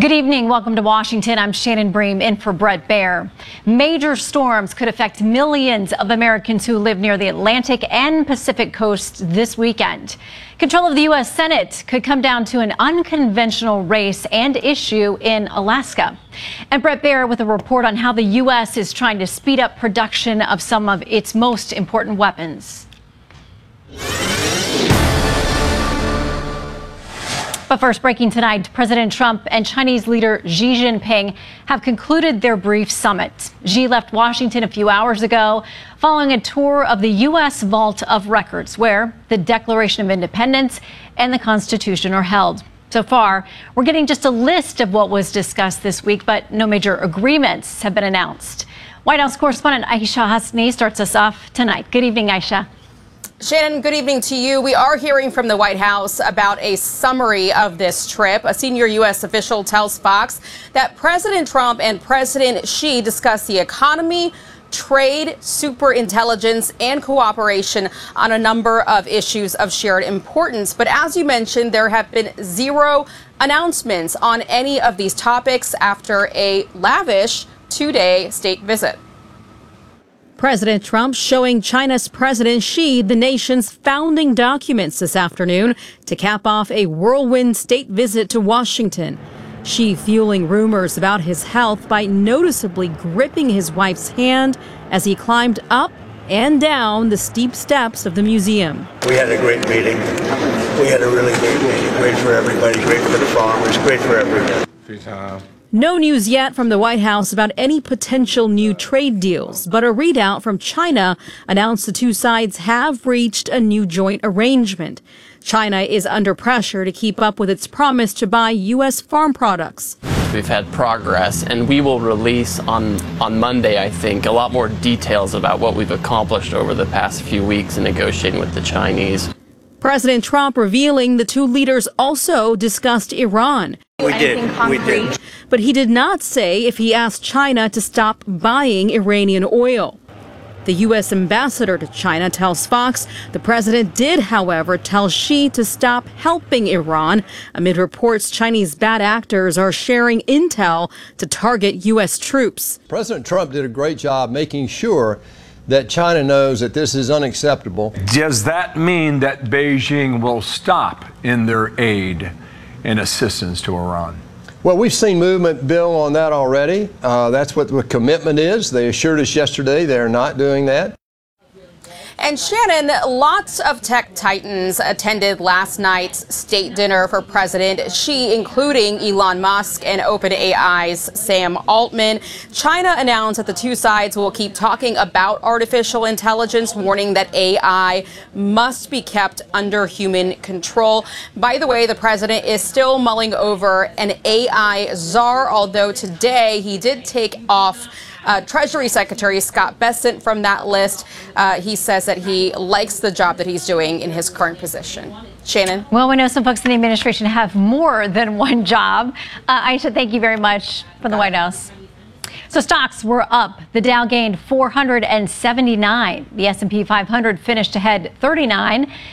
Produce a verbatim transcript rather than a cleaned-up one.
Good evening. Welcome to Washington. I'm Shannon Bream in for Bret Baier. Major storms could affect millions of Americans who live near the Atlantic and Pacific coasts this weekend. Control of the U S Senate could come down to an unconventional race and issue in Alaska. And Bret Baier with a report on how the U S is trying to speed up production of some of its most important weapons. But first, breaking tonight, President Trump and Chinese leader Xi Jinping have concluded their brief summit. Xi left Washington a few hours ago following a tour of the U S Vault of Records, where the Declaration of Independence and the Constitution are held. So far, we're getting just a list of what was discussed this week, but no major agreements have been announced. White House correspondent Aisha Hasni starts us off tonight. Good evening, Aisha. Shannon, good evening to you. We are hearing from the White House about a summary of this trip. A senior U S official tells Fox that President Trump and President Xi discussed the economy, trade, superintelligence, and cooperation on a number of issues of shared importance. But as you mentioned, there have been zero announcements on any of these topics after a lavish two-day state visit. President Trump showing China's President Xi the nation's founding documents this afternoon to cap off a whirlwind state visit to Washington. Xi fueling rumors about his health by noticeably gripping his wife's hand as he climbed up and down the steep steps of the museum. We had a great meeting. We had a really great meeting. Great for everybody, great for the farmers, great for everyone. No news yet from the White House about any potential new trade deals, but a readout from China announced the two sides have reached a new joint arrangement. China is under pressure to keep up with its promise to buy U S farm products. We've had progress, and we will release on, on Monday, I think, a lot more details about what we've accomplished over the past few weeks in negotiating with the Chinese. President Trump revealing the two leaders also discussed Iran. We did. We did. But he did not say if he asked China to stop buying Iranian oil. The U S ambassador to China tells Fox the president did, however, tell Xi to stop helping Iran amid reports Chinese bad actors are sharing intel to target U S troops. President Trump did a great job making sure that China knows that this is unacceptable. Does that mean that Beijing will stop in their aid and assistance to Iran? Well, we've seen movement, Bill, on that already. Uh, that's what the commitment is. They assured us yesterday they're not doing that. And Shannon, lots of tech titans attended last night's state dinner for President Xi, including Elon Musk and OpenAI's Sam Altman. China announced that the two sides will keep talking about artificial intelligence, warning that A I must be kept under human control. By the way, the president is still mulling over an A I czar, although today he did take off Uh, Treasury Secretary Scott Bessent from that list. Uh, he says that he likes the job that he's doing in his current position. Shannon? Well, we know some folks in the administration have more than one job. Uh, Aisha, thank you very much from the White House. So stocks were up. The Dow gained four hundred seventy-nine. The S and P five hundred finished ahead thirty-nine.